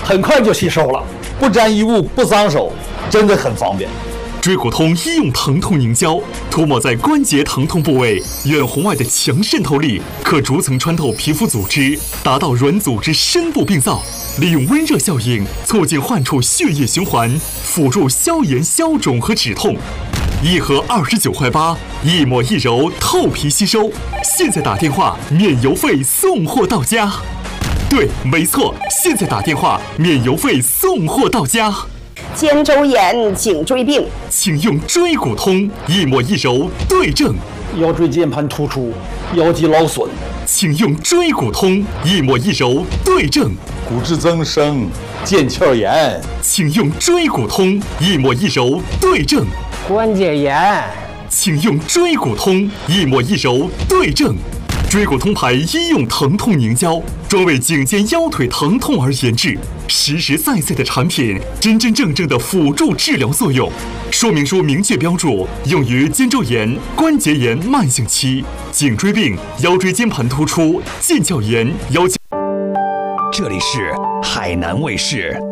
很快就吸收了，不沾衣物不脏手，真的很方便。 椎骨通医用疼痛凝胶涂抹在关节疼痛部位，远红外的强渗透力可逐层穿透皮肤组织，达到软组织深部病灶，利用温热效应促进患处血液循环，辅助消炎消肿和止痛。一盒29块8，一抹一柔，透皮吸收。现在打电话免邮费送货到家。对，没错，现在打电话免邮费送货到家。 肩周炎、颈椎病， 请用椎骨通，一抹一柔对症。 腰椎间盘突出、腰肌劳损， 请用椎骨通，一抹一柔对症。 骨质增生、腱鞘炎， 请用椎骨通，一抹一柔对症。 关节炎， 请用椎骨通，一抹一柔对症。椎骨通牌医用疼痛凝胶，专为颈肩腰腿疼痛而研制，实实在在的产品，真真正正的辅助治疗作用。说明书明确标注，用于肩周炎、关节炎慢性期、颈椎病、腰椎间盘突出、腱鞘炎、腰。 这里是海南卫视。